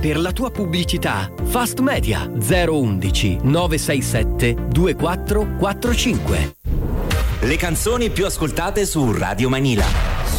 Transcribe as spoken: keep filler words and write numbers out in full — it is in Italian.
per la tua pubblicità. Fast Media zero undici nove sei sette due quattro quattro cinque. Le canzoni più ascoltate su Radio Manila.